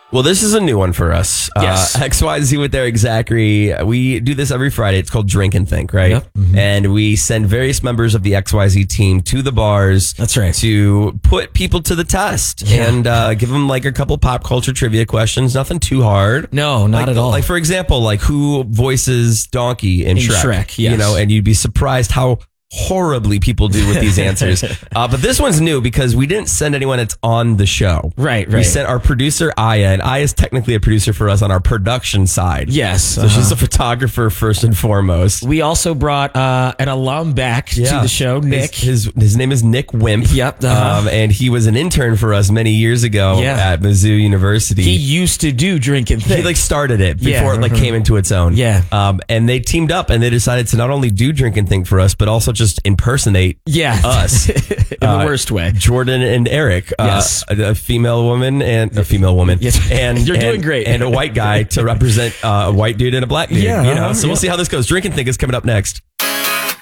Well, this is a new one for us. Yes. XYZ with Eric Zachary. We do this every Friday. It's called Drink and Think, right? Yep. Mm-hmm. And we send various members of the XYZ team to the bars. That's right. To put people to the test and give them like a couple pop culture trivia questions. Nothing too hard. No, not at all. Like, for example, like who voices Donkey in Shrek? Shrek, yes. You know, and you'd be surprised how horribly people do with these answers. But this one's new because we didn't send anyone that's on the show. Right. We sent our producer, Aya, and Aya is technically a producer for us on our production side. Yes. So she's a photographer first and foremost. We also brought an alum back to the show, Nick. His name is Nick Wimp. Yep. And he was an intern for us many years ago at Mizzou University. He used to do Drink and Think. He started it before it came into its own. Yeah. And they teamed up and they decided to not only do Drink and Think for us, but also just impersonate us in the worst way. Jordan and Eric, a female woman and a female woman. Yes. And you're doing great. And a white guy to represent a white dude and a black dude. Yeah, So we'll see how this goes. Drink and Think is coming up next.